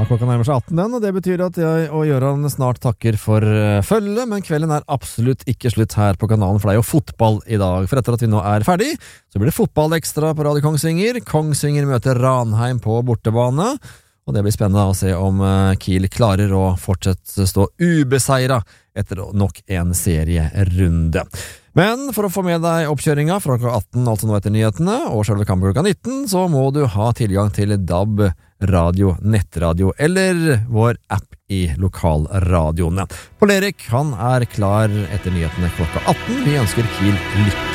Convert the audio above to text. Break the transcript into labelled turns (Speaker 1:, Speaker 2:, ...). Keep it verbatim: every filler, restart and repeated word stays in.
Speaker 1: Og klokka nærmer seg atten den, og det betyr at jeg og Gøran snart takker for uh, følge, men kvelden er absolutt ikke slutt her på kanalen, for det er jo fotball i dag. For etter at vi nå er ferdig, så blir det fotball ekstra på Radio Kongsvinger. Kongsvinger møter Ranheim på bortebane, og det blir spennende å se om uh, Kiel klarer å fortsette stå ubeseiret etter nok en serierunde. Men for å få med deg oppkjøringa fra klokka atten, altså nå etter nyhetene, og selve kampen klokka nitten, så må du ha tilgang til D A B, radio, nettradio eller vår app i lokalradioene. Pål Erik, han er klar etter nyhetene klokka atten. Vi ønsker Kiel lykke.